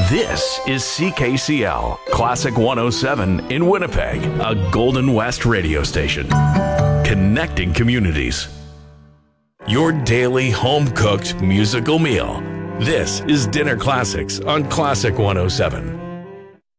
This is CKCL, Classic 107 in Winnipeg, a Golden West radio station. Connecting communities. Your daily home-cooked musical meal. This is Dinner Classics on Classic 107.